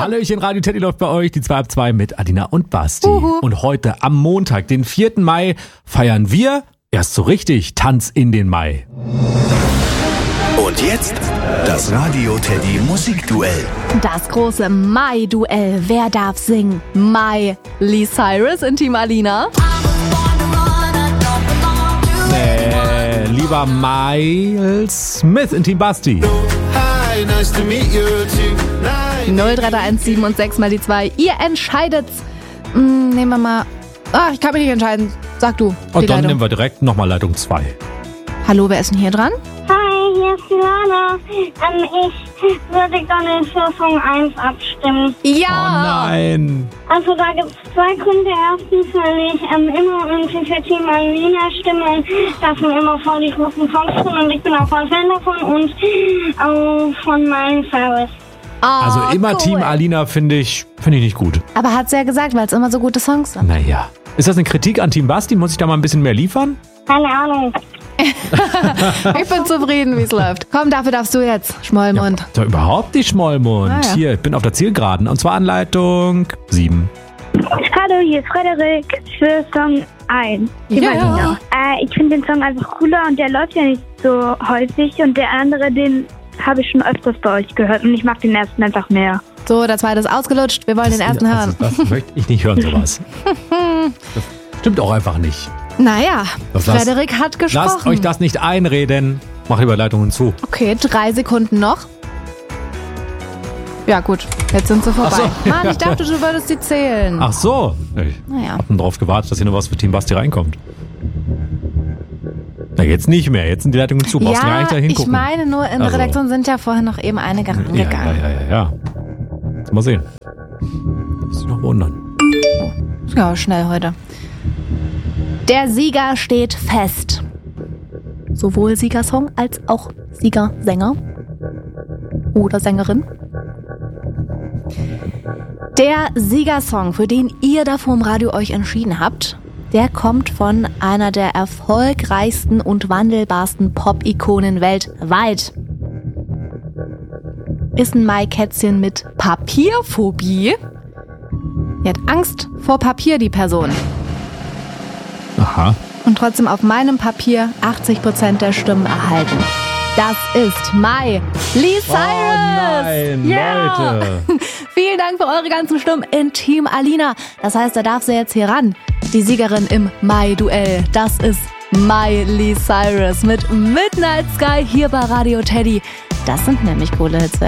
Hallöchen, Radio Teddy läuft bei euch, die 2 ab 2 mit Adina und Basti. Und heute am Montag, den 4. Mai, feiern wir erst so richtig Tanz in den Mai. Und jetzt das Radio Teddy Musikduell. Das große Mai-Duell. Wer darf singen? Miley Cyrus in Team Alina. Nee, lieber Miles Smith in Team Basti. Hi, nice to meet you too. 0331 und 6 mal die 2. Ihr entscheidet's. Nehmen wir mal... ich kann mich nicht entscheiden. Sag du. Und dann nehmen wir direkt nochmal Leitung 2. Hallo, wer ist denn hier dran? Hi, hier ist Lana. Ich würde gerne für Song 1 abstimmen. Ja! Oh nein. Also da gibt es 2 Gründe. Erstens, weil ich immer irgendwie für Team Alina stimme. Und da sind immer voll die großen Songs drin und ich bin auch voll Fan davon und auch von Miley Cyrus. Also immer cool. Team Alina finde ich nicht gut. Aber hat's ja gesagt, weil es immer so gute Songs sind. Naja. Ist das eine Kritik an Team Basti? Muss ich da mal ein bisschen mehr liefern? Keine Ahnung. Ich bin zufrieden, wie es läuft. Komm, dafür darfst du jetzt, Schmollmund. Doch überhaupt nicht Schmollmund. Ah, ja. Hier, ich bin auf der Zielgeraden. Und zwar an Leitung 7. Hallo, hier ist Frederik für Song 1. Ja. Ich finde den Song einfach cooler und der läuft ja nicht so häufig und der andere, den habe ich schon öfters bei euch gehört und ich mag den ersten einfach mehr. So, der zweite ist ausgelutscht. Wir wollen den ersten hören. Also, das möchte ich nicht hören, sowas. Das stimmt auch einfach nicht. Naja, Lasst Frederik hat gesprochen. Lasst euch das nicht einreden. Mach lieber Leitungen zu. Okay, 3 Sekunden noch. Ja gut, jetzt sind sie vorbei. Ach so, Mann, ja. ich dachte, du würdest sie zählen. Ach so. Ich Naja. hab nur drauf gewartet, dass hier noch was für Team Basti reinkommt. Na, jetzt nicht mehr. Jetzt sind die Leitungen zu. Brauchst du gar nicht da ich hingucken. meine nur, in der Also. Redaktion sind ja vorher noch eben einige rangegangen. Ja. Mal sehen. Muss ich noch wundern. Ja, schnell heute. Der Sieger steht fest. Sowohl Siegersong als auch Siegersänger oder Sängerin. Der Siegersong, für den ihr da vorm Radio euch entschieden habt, der kommt von einer der erfolgreichsten und wandelbarsten Pop-Ikonen weltweit. Ist ein Maikätzchen mit Papierphobie. Die hat Angst vor Papier, die Person. Aha. Und trotzdem auf meinem Papier 80% der Stimmen erhalten. Das ist Miley Cyrus. Oh nein, Ja. Leute. Vielen Dank für eure ganzen Stimmen in Team Alina. Das heißt, da darf sie jetzt hier ran. Die Siegerin im Mai-Duell. Das ist Miley Cyrus mit Midnight Sky hier bei Radio Teddy. Das sind nämlich coole Hits.